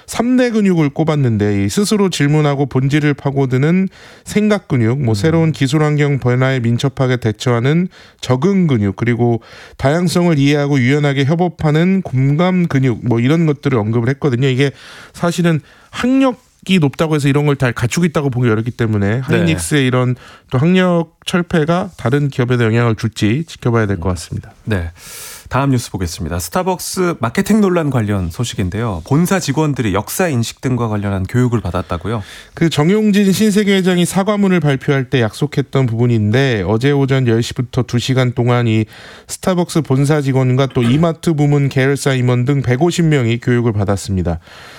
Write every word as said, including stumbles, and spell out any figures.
삼 대 근육을 꼽았는데 이 스스로 질문하고 본질을 파고드는 생각 근육, 뭐 새로운 기술 환경 변화에 민첩하게 대처하는 적응 근육, 그리고 다양성을 이해하고 유연하게 협업하는 공감 근육, 뭐 이런 것들을 언급을 했거든요. 이게 사실은 학력 이 높다고 해서 이런 걸 다 갖추고 있다고 보기 어렵기 때문에 하이닉스의 네. 이런 또 학력 철폐가 다른 기업에도 영향을 줄지 지켜봐야 될 것 같습니다. 네, 다음 뉴스 보겠습니다. 스타벅스 마케팅 논란 관련 소식인데요. 본사 직원들이 역사 인식 등과 관련한 교육을 받았다고요? 그 정용진 신세계 회장이 사과문을 발표할 때 약속했던 부분인데 어제 오전 열 시부터 두 시간 동안 이 스타벅스 본사 직원과 또 이마트 부문 계열사 임원 등 백오십 명이 교육을 받았습니다.